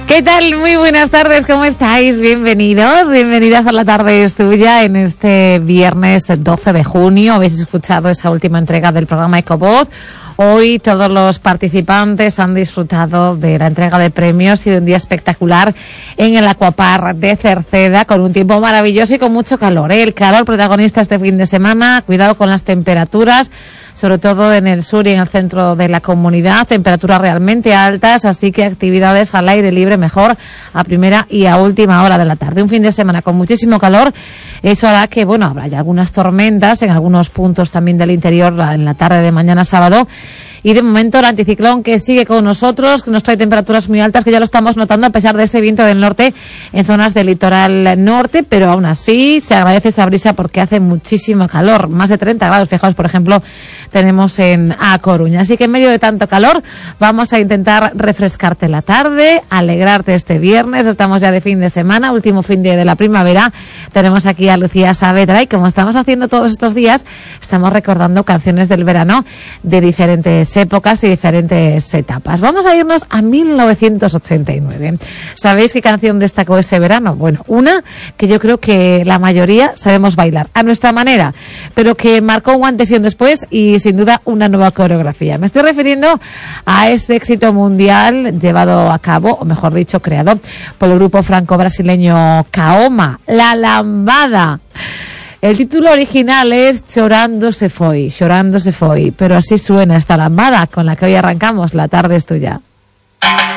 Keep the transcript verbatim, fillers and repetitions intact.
¿Qué tal? Muy buenas tardes, ¿cómo estáis? Bienvenidos, bienvenidas a La Tarde es Tuya en este viernes doce de junio. Habéis escuchado esa última entrega del programa Ecovoz. Hoy todos los participantes han disfrutado de la entrega de premios y de un día espectacular en el Aquapar de Cerceda, con un tiempo maravilloso y con mucho calor, ¿eh? El calor protagonista este fin de semana. Cuidado con las temperaturas, sobre todo en el sur y en el centro de la comunidad, temperaturas realmente altas, así que actividades al aire libre mejor a primera y a última hora de la tarde. Un fin de semana con muchísimo calor, eso hará que, bueno, habrá ya algunas tormentas en algunos puntos también del interior en la tarde de mañana sábado. Y de momento el anticiclón que sigue con nosotros, que nos trae temperaturas muy altas, que ya lo estamos notando a pesar de ese viento del norte en zonas del litoral norte, pero aún así se agradece esa brisa porque hace muchísimo calor, más de treinta grados, fijaos, por ejemplo, tenemos en A Coruña. Así que en medio de tanto calor vamos a intentar refrescarte la tarde, alegrarte este viernes. Estamos ya de fin de semana, último fin de, de la primavera. Tenemos aquí a Lucía Saavedra y como estamos haciendo todos estos días, estamos recordando canciones del verano de diferentes épocas y diferentes etapas. Vamos a irnos a mil novecientos ochenta y nueve. ¿Sabéis qué canción destacó ese verano? Bueno, una que yo creo que la mayoría sabemos bailar a nuestra manera, pero que marcó un antes y un después y sin duda una nueva coreografía. Me estoy refiriendo a ese éxito mundial llevado a cabo, o mejor dicho, creado por el grupo franco-brasileño Kaoma, La Lambada. El título original es Chorando se foi, Chorando se foi, pero así suena esta lambada con la que hoy arrancamos La Tarde es Tuya.